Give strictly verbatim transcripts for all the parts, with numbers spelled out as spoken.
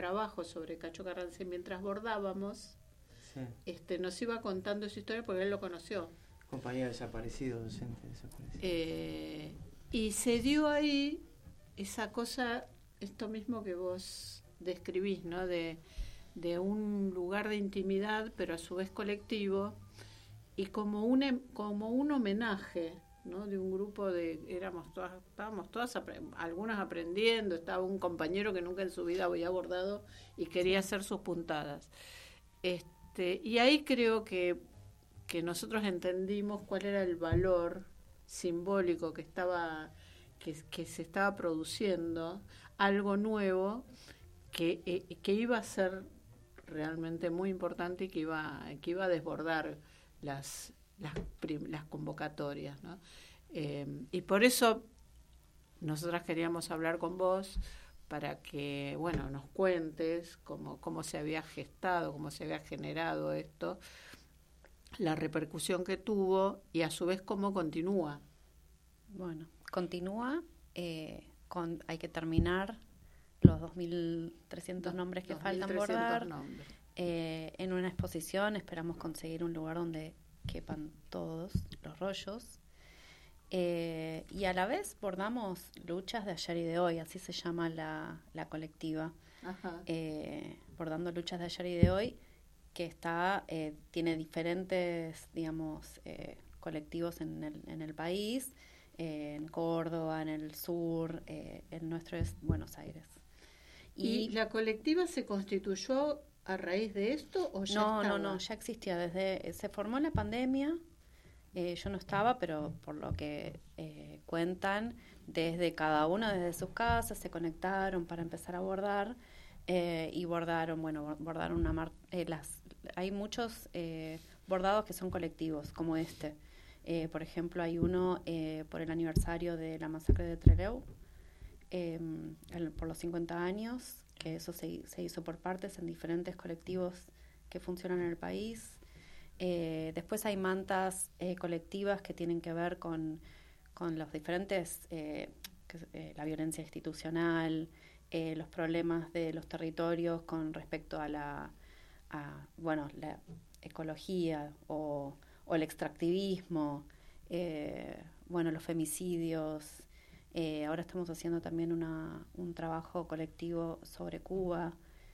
trabajo sobre Cacho Carranza, y mientras bordábamos, sí. este, nos iba contando esa historia porque él lo conoció. Compañero desaparecido, docente desaparecido. Eh, y se dio ahí esa cosa, esto mismo que vos describís, ¿no? De, de un lugar de intimidad, pero a su vez colectivo, y como un, como un homenaje, ¿no? De un grupo de, éramos todas, estábamos todas, algunas aprendiendo, estaba un compañero que nunca en su vida había bordado y quería hacer sus puntadas. Este, y ahí creo que, que nosotros entendimos cuál era el valor simbólico que estaba, que, que se estaba produciendo, algo nuevo que, eh, que iba a ser realmente muy importante y que iba, que iba a desbordar las las, las convocatorias, ¿no? Eh, y por eso nosotras queríamos hablar con vos para que, bueno, nos cuentes cómo, cómo se había gestado, cómo se había generado esto, la repercusión que tuvo y a su vez cómo continúa. Bueno, continúa, eh, con, hay que terminar los dos mil trescientos nombres que faltan bordar. Eh, en una exposición esperamos conseguir un lugar donde quepan todos los rollos, eh, y a la vez bordamos luchas de ayer y de hoy, así se llama la, la colectiva. Ajá. Eh, bordando luchas de ayer y de hoy, que está eh, tiene diferentes, digamos, eh, colectivos en el, en el país, eh, en Córdoba, en el sur, eh, el nuestro es Buenos Aires. ¿Y, ¿Y la colectiva se constituyó a raíz de esto o ya no, estaba? No, no, ya existía. Desde se formó en la pandemia, eh, yo no estaba, pero por lo que eh, cuentan, desde cada uno, desde sus casas, se conectaron para empezar a bordar, eh, y bordaron, bueno, bordaron una mar eh, las hay muchos eh, bordados que son colectivos, como este. Eh, por ejemplo, hay uno eh, por el aniversario de la masacre de Trelew, eh, el, por los cincuenta años, que eso se, se hizo por partes en diferentes colectivos que funcionan en el país. Eh, después hay mantas eh, colectivas que tienen que ver con, con los diferentes, eh, que, eh, la violencia institucional, eh, los problemas de los territorios con respecto a la, a, bueno, la ecología o, o el extractivismo, eh, bueno, los femicidios. Eh, ahora estamos haciendo también una, un trabajo colectivo sobre Cuba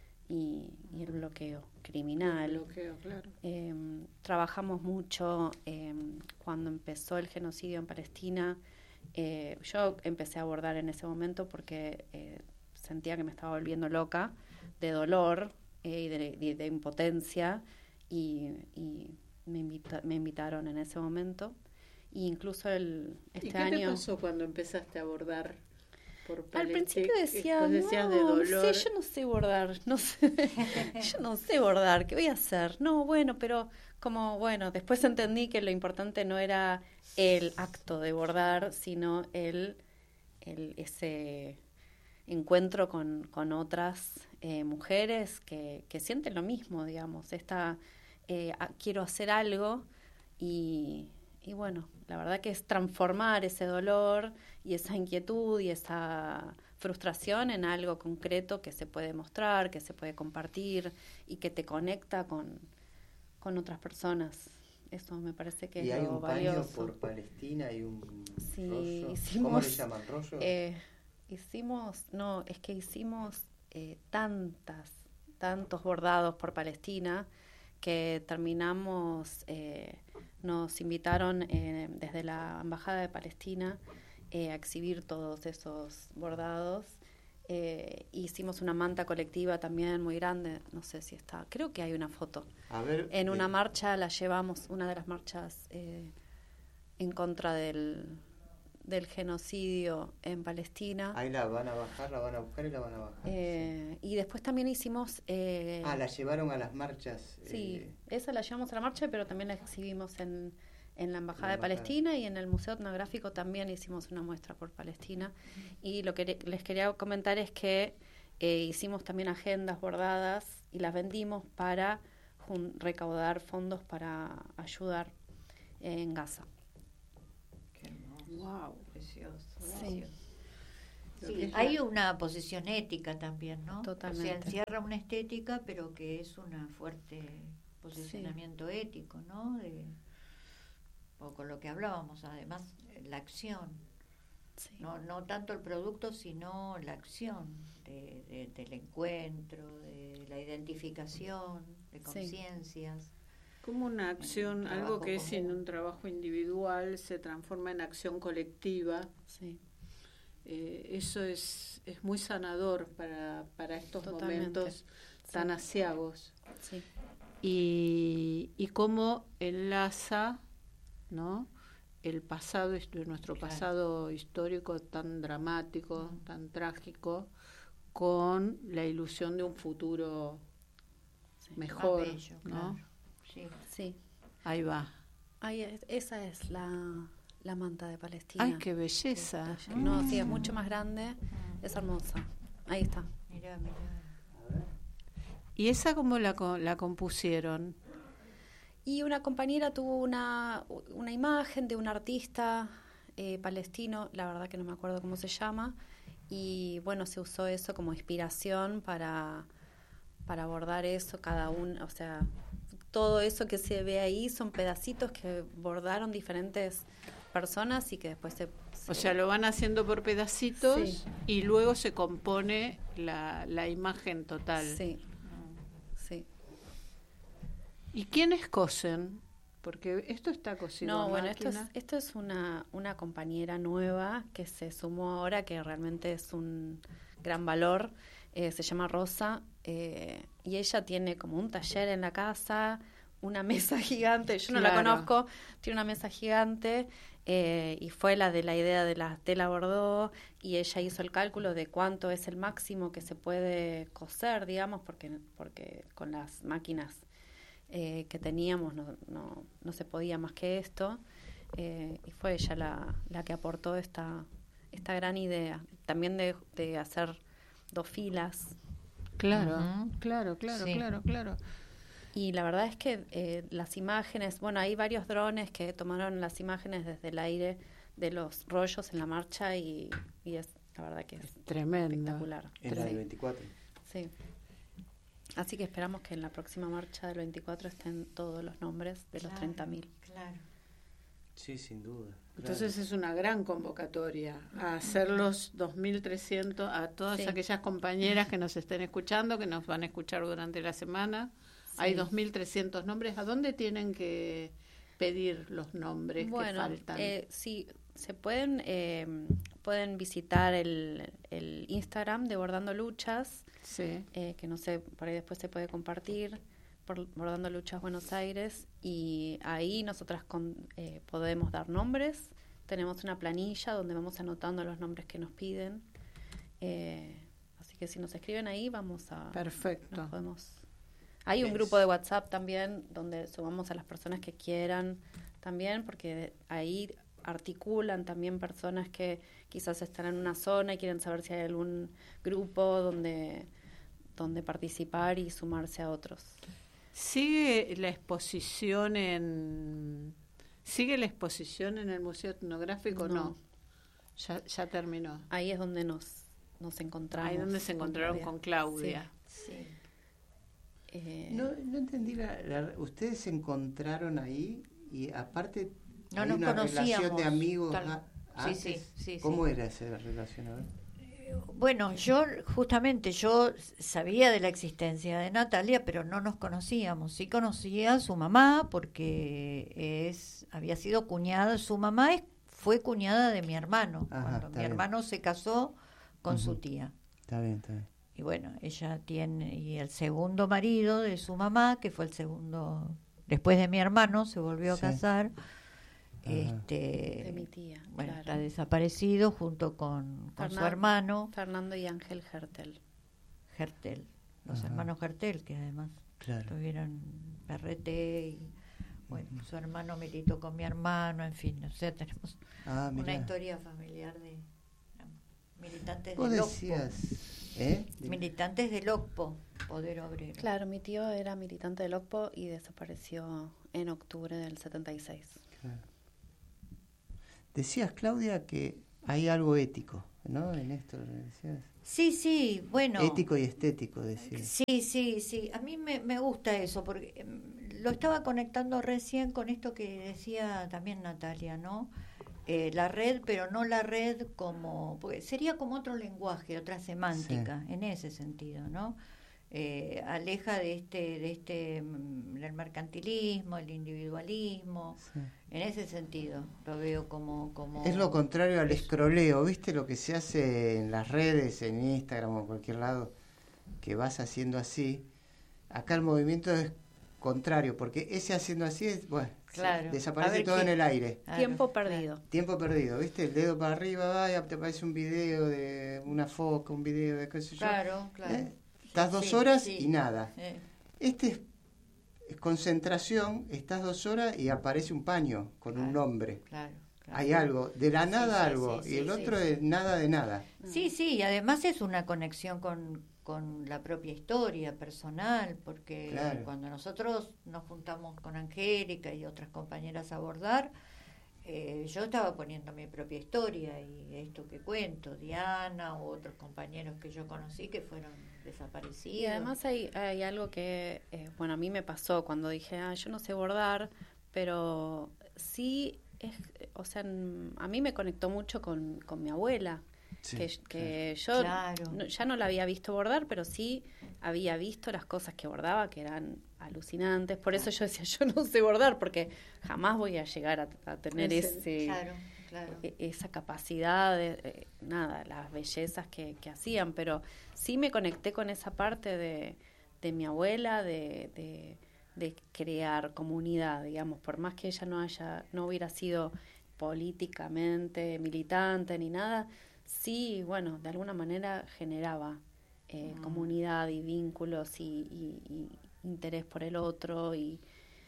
y, y el bloqueo criminal. El bloqueo, claro. Eh, trabajamos mucho eh, cuando empezó el genocidio en Palestina. Eh, yo empecé a abordar en ese momento porque eh, sentía que me estaba volviendo loca de dolor eh, y de, de, de impotencia y, y me, invita, me invitaron en ese momento. Y incluso el, este ¿Y qué año... te pasó cuando empezaste a bordar por Palestina? Al principio decía, no, de no sé, yo no sé bordar, no sé, yo no sé bordar, ¿qué voy a hacer? No, bueno, pero como, bueno, después entendí que lo importante no era el acto de bordar, sino el, el ese encuentro con, con otras eh, mujeres que, que sienten lo mismo, digamos, esta, eh, a, quiero hacer algo y... Y bueno, la verdad que es transformar ese dolor y esa inquietud y esa frustración en algo concreto que se puede mostrar, que se puede compartir y que te conecta con, con otras personas. Eso me parece que ¿Y es hay lo un valioso. paño por Palestina y un sí, rollo? Hicimos, ¿Cómo le llaman? ¿Rollo? Eh, hicimos, no, es que hicimos eh, tantas, tantos bordados por Palestina que terminamos... Eh, Nos invitaron eh, desde la Embajada de Palestina eh, a exhibir todos esos bordados. Eh, hicimos una manta colectiva también muy grande, no sé si está, creo que hay una foto. A ver, en una eh, marcha la llevamos, una de las marchas eh, en contra del, del genocidio en Palestina. Ahí la van a bajar, la van a buscar y la van a bajar. Eh, y después también hicimos... Eh, ah, la llevaron a las marchas. Sí, eh, esa la llevamos a la marcha, pero también la exhibimos en, en la Embajada la de embajada. Palestina y en el Museo Etnográfico también hicimos una muestra por Palestina. Uh-huh. Y lo que les quería comentar es que eh, hicimos también agendas bordadas y las vendimos para jun- recaudar fondos para ayudar eh, en Gaza. Qué hermoso. Wow, precioso. Sí. lo Sí, que es hay la- una posición ética también, ¿no? Totalmente. O sea, encierra una estética, pero que es un fuerte posicionamiento ético, ¿no? De, o con lo que hablábamos, además, la acción. Sí. No, no tanto el producto, sino la acción de, de- del encuentro, de la identificación, de Sí. conciencias. Como una acción, Un algo trabajo que es en común. un trabajo individual se transforma en acción colectiva. Sí. Eh, eso es, es muy sanador para, para estos Totalmente. momentos Sí. tan asiagos. Sí. Y, y cómo enlaza, ¿no?, el pasado, hist- nuestro Claro. pasado histórico tan dramático, Ujú. tan trágico, con la ilusión de un futuro Sí. mejor, Más bello, ¿no? claro. Sí. Sí. Ahí va. Ahí es- esa es la, la manta de Palestina. Ay, qué belleza. Qué detalle. No, sí, es mucho más grande, es hermosa. Ahí está. Mirá, mirá. ¿Y esa cómo la, co- la compusieron? Y una compañera tuvo una, una imagen de un artista eh, palestino, la verdad que no me acuerdo cómo se llama, y bueno, se usó eso como inspiración para, para abordar eso, cada uno, o sea, todo eso que se ve ahí son pedacitos que bordaron diferentes personas y que después se... se- O sea, lo van haciendo por pedacitos Sí. y luego se compone la, la imagen total. Sí, sí. ¿Y quiénes cosen? Porque esto está cosido No, a bueno, esto es, máquina. esto es una, una compañera nueva que se sumó ahora, que realmente es un gran valor. Eh, se llama Rosa eh, y ella tiene como un taller en la casa, una mesa gigante. Yo no la Claro. conozco, tiene una mesa gigante eh, y fue la de la idea de la tela bordó y ella hizo el cálculo de cuánto es el máximo que se puede coser, digamos, porque, porque con las máquinas eh, que teníamos no, no, no se podía más que esto eh, y fue ella la, la que aportó esta, esta gran idea también de, de hacer dos filas Claro, Ujú. claro, claro, Sí. claro, claro. y la verdad es que eh, las imágenes, bueno, hay varios drones que tomaron las imágenes desde el aire de los rollos en la marcha y, y es la verdad que es Tremendo. espectacular. En la Sí, del veinticuatro. sí. Así que esperamos que en la próxima marcha del veinticuatro estén todos los nombres de los Claro, treinta mil. Claro. Sí, sin duda. Entonces es una gran convocatoria a hacer los dos mil trescientos, a todas Sí. aquellas compañeras que nos estén escuchando, que nos van a escuchar durante la semana. Hay Sí. dos mil trescientos nombres. ¿A dónde tienen que pedir los nombres que Bueno, faltan? eh, sí, se pueden eh, pueden visitar el, el Instagram de Bordando Luchas, Sí. eh, que no sé, por ahí después se puede compartir, por Bordando Luchas Buenos Aires, y ahí nosotras con, eh, podemos dar nombres. Tenemos una planilla donde vamos anotando los nombres que nos piden. Eh, así que si nos escriben ahí, vamos a... Perfecto. nos podemos... Hay un Es- grupo de WhatsApp también donde sumamos a las personas que quieran también, porque ahí articulan también personas que quizás están en una zona y quieren saber si hay algún grupo donde, donde participar y sumarse a otros. ¿Sigue la exposición en sigue la exposición en el Museo Etnográfico? No. No. Ya, ya terminó. Ahí es donde nos, nos encontramos. Ahí donde se encontraron Claudia. con Claudia. Sí. Eh, No, no entendí, la, la- ustedes se encontraron ahí y aparte No hay nos una relación conocíamos, de amigos tal- a- sí, sí, antes. sí, ¿Cómo sí. era esa relación? A ver. Bueno, yo justamente yo sabía de la existencia de Natalia, pero no nos conocíamos. Sí conocía a su mamá porque es había sido cuñada. Su mamá es, fue cuñada de mi hermano Ajá, cuando está mi bien. hermano se casó con su Ujú. tía. Está bien, está bien. Y bueno, ella tiene y el segundo marido de su mamá, que fue el segundo después de mi hermano, se volvió a Sí. casar. Ajá. Este, de mi tía, bueno, claro. está desaparecido junto con, con su Fernan- hermano Fernando y Ángel Hertel. Gertel, los Ajá. hermanos Gertel, que además Claro. tuvieron P R T y bueno, su hermano militó con mi hermano, en fin, o sea, tenemos Ah, una mirá. historia familiar de digamos, militantes Vos del decías, ¿eh? OCPO, militantes del OCPO, Poder Obrero. Claro, mi tío era militante del OCPO y desapareció en octubre del setenta y seis. Claro. Decías, Claudia, que hay algo ético ¿no? En esto lo decías. Sí, sí, bueno. Ético y estético, decía. Sí, sí, sí. A mí me, me gusta eso, porque eh, lo estaba conectando recién con esto que decía también Natalia, ¿no? Eh, la red, pero no la red como... Porque sería como otro lenguaje, otra semántica, sí. En ese sentido, ¿no? Eh, aleja de este, de este, del mercantilismo, el individualismo, sí. En ese sentido lo veo como, como... Es lo contrario al escroleo, ¿viste? Lo que se hace en las redes, en Instagram o en cualquier lado, que vas haciendo así. Acá el movimiento es contrario, porque ese haciendo así es, bueno, claro. Desaparece todo qué... en el aire. Claro. Tiempo perdido. Tiempo perdido, ¿viste? El dedo para arriba, va, te aparece un video de una foca, un video de qué sé yo. Claro, claro. ¿Eh? Estás dos sí, horas sí. y nada. Eh. Este es, es concentración, estás dos horas y aparece un paño con claro, un nombre. Claro, claro. Hay algo, de la nada sí, algo, sí, y sí, el sí, otro sí. es nada de nada. Sí, sí, y además es una conexión con, con la propia historia personal, porque claro. Cuando nosotros nos juntamos con Angélica y otras compañeras a abordar, Eh, yo estaba poniendo mi propia historia y esto que cuento, Diana u otros compañeros que yo conocí que fueron desaparecidos. Y además hay, hay algo que, eh, bueno, a mí me pasó cuando dije, ah, yo no sé bordar, pero sí, es, o sea, a mí me conectó mucho con, con mi abuela, sí, que, que claro. yo claro. no, ya no la había visto bordar, pero sí había visto las cosas que bordaba, que eran alucinantes. Por eso yo decía, yo no sé bordar, porque jamás voy a llegar a, a tener sí, ese claro, claro. esa capacidad de, de nada, las bellezas que, que hacían, pero sí me conecté con esa parte de, de mi abuela, de, de, de crear comunidad, digamos, por más que ella no haya, no hubiera sido políticamente militante ni nada, sí, bueno, de alguna manera generaba eh, mm. comunidad y vínculos y, y, y interés por el otro y,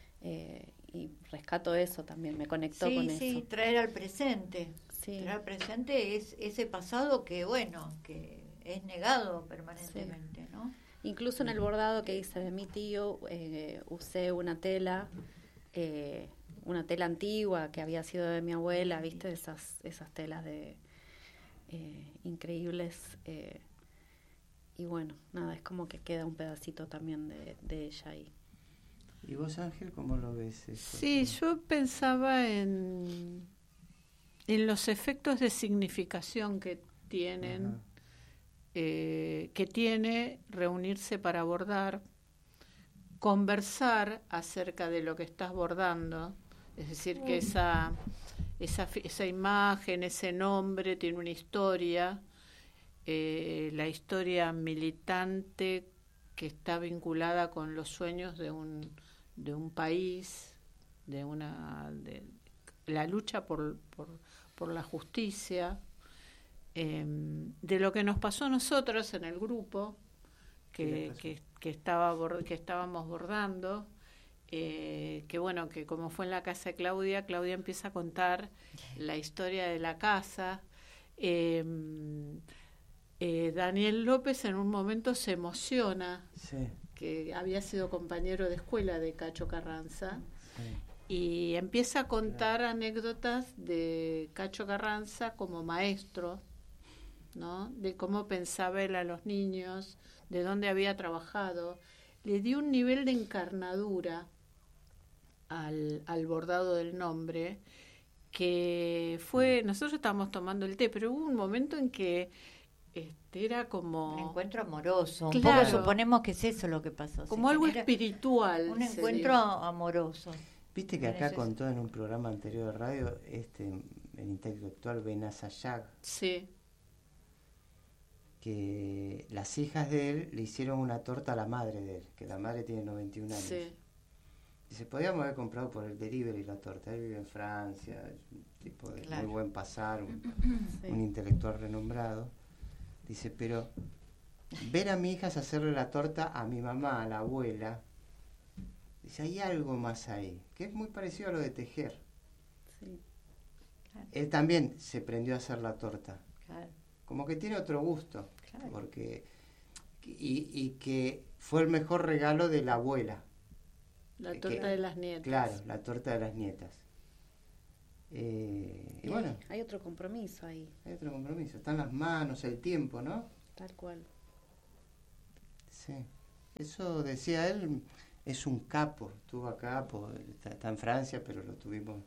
eh, y rescato eso también, me conectó sí, con sí, eso. Sí, traer al presente. Sí. Traer al presente es ese pasado que, bueno, que es negado permanentemente, sí. ¿no? Incluso en el bordado que hice de mi tío, eh, usé una tela, eh, una tela antigua que había sido de mi abuela, ¿viste? Esas, esas telas de eh, increíbles... Eh, y bueno, nada, es como que queda un pedacito también de, de ella ahí. ¿Y vos, Ángel, cómo lo ves eso? Sí, yo pensaba en, en los efectos de significación que tienen, eh, que tiene reunirse para bordar, conversar acerca de lo que estás bordando, es decir, que esa, esa, esa imagen, ese nombre tiene una historia. Eh, la historia militante que está vinculada con los sueños de un de un país, de una de la lucha por por, por la justicia, eh, de lo que nos pasó a nosotros en el grupo que que, que estaba que estábamos bordando, eh, que bueno, que como fue en la casa de Claudia, Claudia empieza a contar la historia de la casa. Eh, Eh, Daniel López en un momento se emociona, sí. que había sido compañero de escuela de Cacho Carranza, sí. y empieza a contar claro. anécdotas de Cacho Carranza como maestro, ¿no? De cómo pensaba él a los niños, de dónde había trabajado. Le dio un nivel de encarnadura al, al bordado del nombre, que fue, nosotros estábamos tomando el té, pero hubo un momento en que Este, era como un encuentro amoroso, claro, un poco suponemos que es eso lo que pasó, como algo espiritual, un encuentro amoroso. Viste que acá contó en un programa anterior de radio este el intelectual Benazayag, sí, que las hijas de él le hicieron una torta a la madre de él, que la madre tiene noventa y un años. Sí. Dice, podíamos haber comprado por el delivery la torta, él vive en Francia, es un tipo de claro. muy buen pasar, un, sí. un intelectual renombrado. Dice, pero ver a mi hija hacerle la torta a mi mamá, a la abuela, dice, hay algo más ahí, que es muy parecido a lo de tejer. Sí. Claro. Él también se prendió a hacer la torta. Claro. Como que tiene otro gusto. Claro. Porque y, y que fue el mejor regalo de la abuela. La torta que, de las nietas. Claro, la torta de las nietas. Eh, y y bueno, hay otro compromiso ahí. Hay otro compromiso. Están las manos, el tiempo, ¿no? Tal cual. Sí. Eso decía él, es un capo. Estuvo acá, por, está, está en Francia, pero lo tuvimos.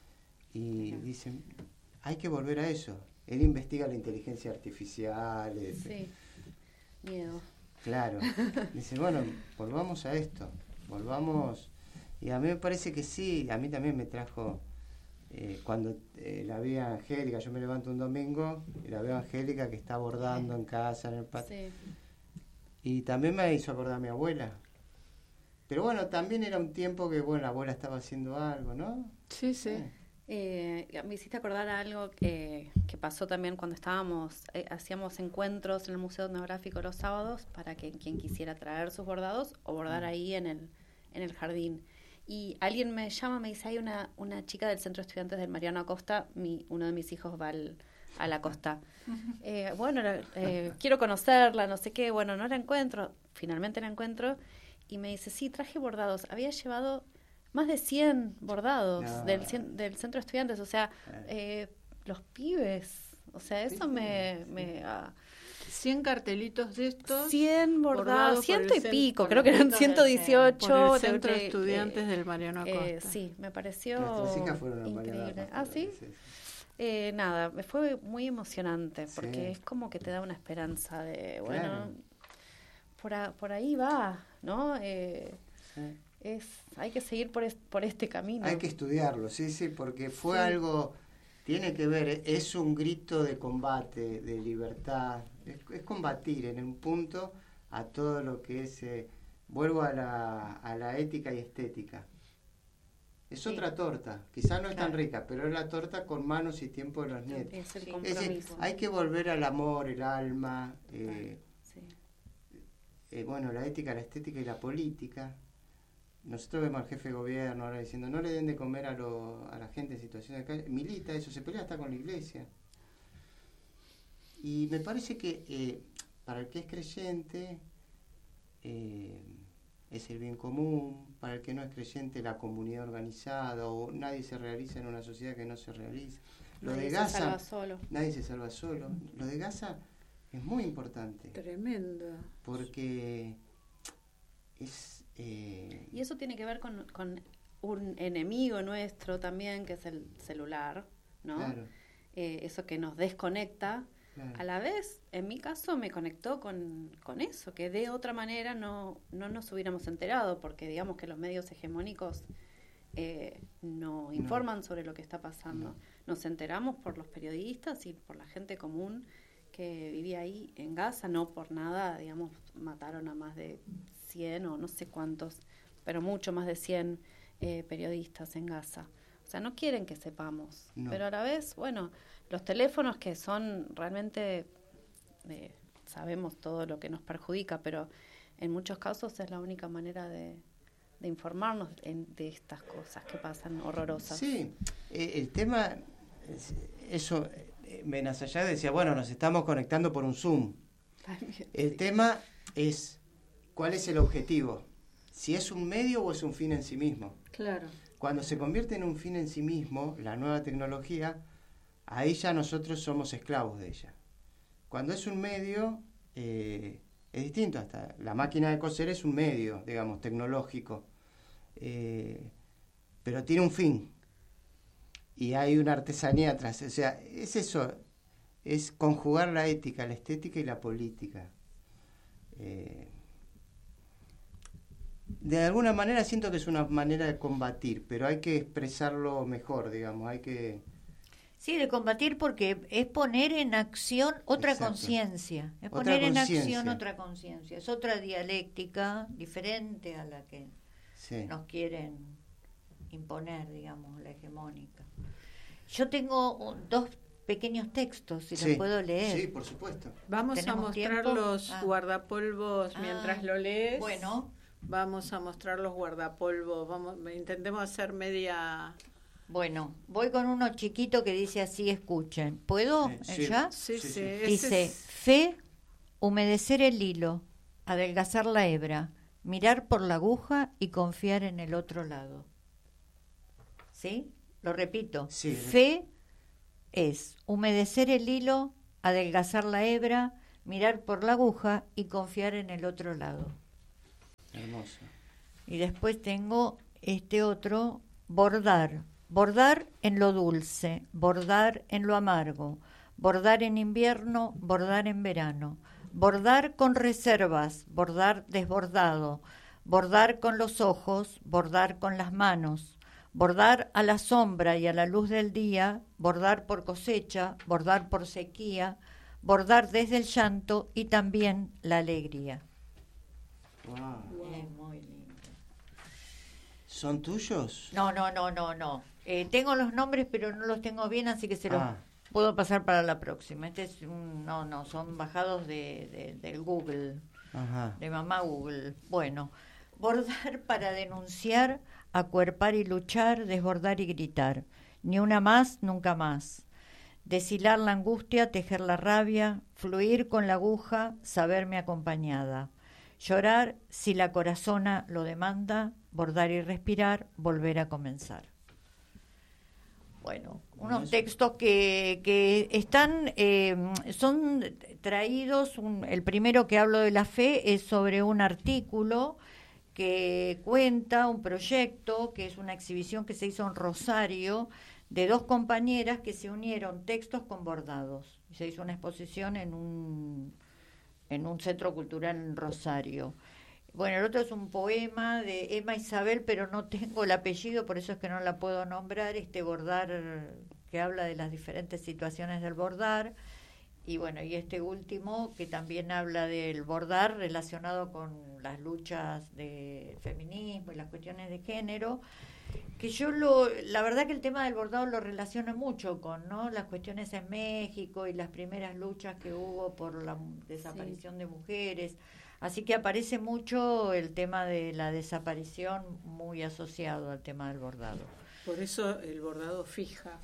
Y Ajá. dicen, hay que volver a eso. Él investiga la inteligencia artificial. Sí. Miedo. Claro. Dice, bueno, volvamos a esto. Volvamos. Y a mí me parece que sí. A mí también me trajo. Eh, cuando eh, la vi a Angélica, yo me levanto un domingo y la veo a Angélica que está bordando sí. en casa, en el patio. Sí. Y también me hizo acordar a mi abuela. Pero bueno, también era un tiempo que, bueno, la abuela estaba haciendo algo, ¿no? Sí, sí. Eh. Eh, me hiciste acordar a algo que, que pasó también cuando estábamos, eh, hacíamos encuentros en el Museo Etnográfico los sábados para que quien quisiera traer sus bordados o bordar mm. ahí en el, en el jardín. Y alguien me llama, me dice, hay una, una chica del Centro de Estudiantes del Mariano Acosta, mi, uno de mis hijos va al, a la costa. Eh, bueno, eh, quiero conocerla, no sé qué, bueno, no la encuentro, finalmente la encuentro, y me dice, sí, traje bordados, había llevado más de cien bordados no. del, del Centro de Estudiantes, o sea, eh, los pibes, o sea, eso sí, me... Sí. me ah, cien cartelitos de estos. cien bordados, ciento y pico, creo que eran ciento dieciocho. Por el Centro de Estudiantes eh, del Mariano Acosta. Eh, sí, me pareció Nuestras hijas fueron increíble. ¿Ah, sí? sí, sí. Eh, nada, me fue muy emocionante porque sí. es como que te da una esperanza de, bueno, claro. por, a, por ahí va, ¿no? Eh, sí. es Hay que seguir por, es, por este camino. Hay que estudiarlo, sí, sí, porque fue sí. algo... Tiene que ver, es un grito de combate, de libertad, es, es combatir en un punto a todo lo que es, eh, vuelvo a la, a la ética y estética. Es sí. otra torta, quizás no es claro. tan rica, pero es la torta con manos y tiempo de los nietos. Es, el es decir, hay que volver al amor, el alma, eh, sí. eh, bueno, la ética, la estética y la política. Nosotros vemos al jefe de gobierno ahora diciendo no le den de comer a, lo, a la gente en situación de calle. Milita eso, se pelea hasta con la iglesia. Y me parece que eh, para el que es creyente eh, es el bien común, para el que no es creyente la comunidad organizada, o nadie se realiza en una sociedad que no se realiza. Lo nadie de Gaza, se salva solo. Nadie se salva solo. Lo de Gaza es muy importante. Tremendo. Porque es... Eh, y eso tiene que ver con, con un enemigo nuestro también, que es el celular, ¿no? Claro. Eh, eso que nos desconecta. Claro. A la vez, en mi caso, me conectó con, con eso, que de otra manera no, no nos hubiéramos enterado, porque digamos que los medios hegemónicos eh, no informan no. sobre lo que está pasando. No. Nos enteramos por los periodistas y por la gente común que vivía ahí en Gaza, no por nada, digamos, mataron a más de cien o no sé cuántos, pero mucho más de cien eh, periodistas en Gaza. O sea, no quieren que sepamos, no. pero a la vez, bueno, los teléfonos que son realmente, eh, sabemos todo lo que nos perjudica, pero en muchos casos es la única manera de, de informarnos en, de estas cosas que pasan horrorosas. Sí, eh, el tema, es, eso, eh, Benazayá decía, bueno, nos estamos conectando por un Zoom. El sí. tema es... ¿Cuál es el objetivo? Si es un medio o es un fin en sí mismo. Claro. Cuando se convierte en un fin en sí mismo, la nueva tecnología, ahí ya nosotros somos esclavos de ella. Cuando es un medio, eh, es distinto. Hasta la máquina de coser es un medio, digamos, tecnológico. Eh, pero tiene un fin. Y hay una artesanía atrás. O sea, es eso. Es conjugar la ética, la estética y la política. Eh, De alguna manera siento que es una manera de combatir, pero hay que expresarlo mejor, digamos, hay que... Sí, de combatir porque es poner en acción otra conciencia, es otra poner en acción otra conciencia, es otra dialéctica diferente a la que sí. nos quieren imponer, digamos, la hegemónica. Yo tengo dos pequeños textos, si sí. los puedo leer. Sí, por supuesto. Vamos a mostrar tiempo? los ah. guardapolvos mientras ah. lo lees. Bueno. Vamos a mostrar los guardapolvos, vamos, intentemos hacer media... Bueno, voy con uno chiquito que dice así, escuchen. ¿Puedo? Sí, ¿Ya? Sí, sí. sí. Dice, es... fe, humedecer el hilo, adelgazar la hebra, mirar por la aguja y confiar en el otro lado. ¿Sí? lo repito, sí. fe es humedecer el hilo, adelgazar la hebra, mirar por la aguja y confiar en el otro lado. Hermoso. Y después tengo este otro, bordar. Bordar en lo dulce, bordar en lo amargo, bordar en invierno, bordar en verano, bordar con reservas, bordar desbordado, bordar con los ojos, bordar con las manos, bordar a la sombra y a la luz del día, bordar por cosecha, bordar por sequía, bordar desde el llanto y también la alegría. Wow. Es muy lindo. ¿Son tuyos? No, no, no, no, no. Eh, tengo los nombres, pero no los tengo bien, así que se los Ah. puedo pasar para la próxima. Este es un, no, no, son bajados de, de, del Google, Ajá. de mamá Google. Bueno, bordar para denunciar, acuerpar y luchar, desbordar y gritar. Ni una más, nunca más. Deshilar la angustia, tejer la rabia, fluir con la aguja, saberme acompañada. Llorar si la corazona lo demanda, bordar y respirar, volver a comenzar. Bueno, unos Eso. textos que, que están, eh, son traídos, un, el primero que hablo de la fe es sobre un artículo que cuenta un proyecto, que es una exhibición que se hizo en Rosario, de dos compañeras que se unieron textos con bordados. Se hizo una exposición en un, en un centro cultural en Rosario. Bueno, el otro es un poema de Emma Isabel, pero no tengo el apellido, por eso es que no la puedo nombrar, este bordar que habla de las diferentes situaciones del bordar. Y bueno, y este último que también habla del bordar relacionado con las luchas de feminismo y las cuestiones de género, que yo lo, la verdad que el tema del bordado lo relaciono mucho con, ¿no?, las cuestiones en México y las primeras luchas que hubo por la desaparición sí. de mujeres. Así que aparece mucho el tema de la desaparición muy asociado al tema del bordado. Por eso el bordado fija,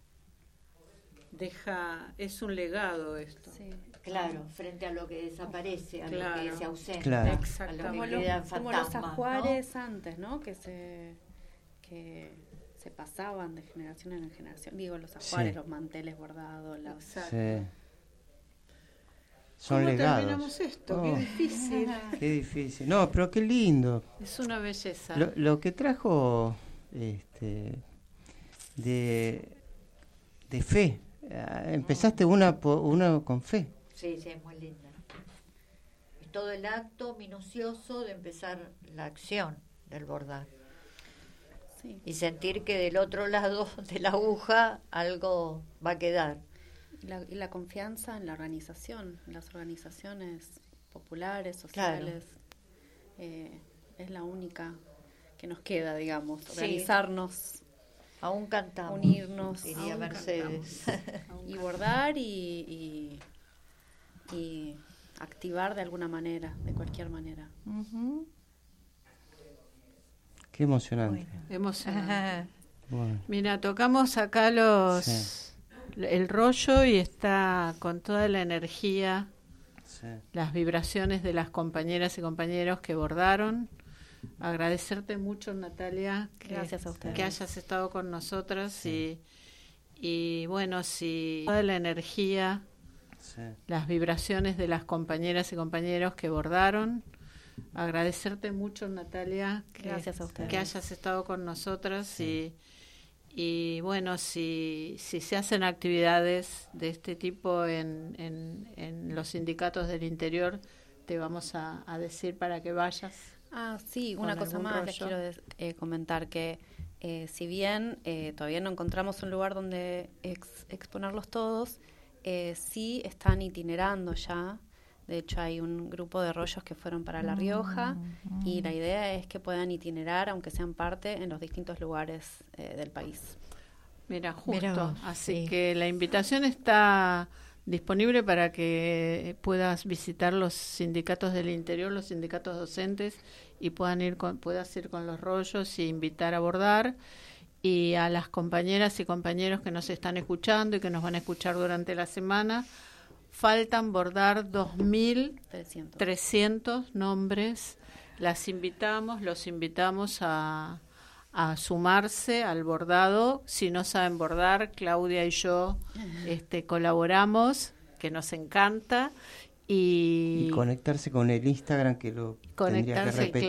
deja, es un legado esto. Sí. Claro, frente a lo que desaparece, a claro. lo que se ausenta, Claro. a lo que como, queda los, como los ajuares, ¿no?, antes, ¿no? Que se que se pasaban de generación en generación. Digo, los ajuares, sí. los manteles bordados, la... Sí. Son ¿Cómo legados. terminamos esto? Oh, qué difícil. Qué difícil. No, pero qué lindo. Es una belleza. Lo, lo que trajo este de, de fe. Empezaste una, una con fe. Sí, sí, es muy linda. Es todo el acto minucioso de empezar la acción del bordar. Sí. Y sentir que del otro lado de la aguja algo va a quedar. Y la, y la confianza en la organización, en las organizaciones populares, sociales, claro. eh, es la única que nos queda, digamos, organizarnos. Sí. Aún cantamos. Unirnos. Diría Mercedes. Y bordar y, y, y activar de alguna manera, de cualquier manera. Uh-huh. Qué emocionante. Bueno, emocionante. Bueno. Mira, tocamos acá los... Sí. el rollo y está con toda la energía, sí. las vibraciones de las compañeras y compañeros que bordaron. Agradecerte mucho, Natalia, que, gracias a ustedes, que hayas estado con nosotras, sí. y, y bueno, si toda la energía, sí. las vibraciones de las compañeras y compañeros que bordaron. Agradecerte mucho, Natalia, que, gracias a ustedes. que hayas estado con nosotras, sí. y Y bueno, si, si se hacen actividades de este tipo en, en, en los sindicatos del interior, te vamos a, a decir para que vayas. Ah, sí, una cosa más rollo. les quiero des, eh, comentar, que eh, si bien eh, todavía no encontramos un lugar donde ex, exponerlos todos, eh, sí están itinerando ya. De hecho, hay un grupo de rollos que fueron para La Rioja mm, y mm. la idea es que puedan itinerar, aunque sean parte, en los distintos lugares eh, del país. Mira, justo. Mira vos, Así sí. que la invitación está disponible para que puedas visitar los sindicatos del interior, los sindicatos docentes, y puedan ir con, puedas ir con los rollos y invitar a bordar. Y a las compañeras y compañeros que nos están escuchando y que nos van a escuchar durante la semana, faltan bordar dos mil trescientos nombres. Las invitamos, los invitamos a, a sumarse al bordado. Si no saben bordar, Claudia y yo este, colaboramos, que nos encanta. Y, y conectarse con el Instagram, que lo tendría que repetir.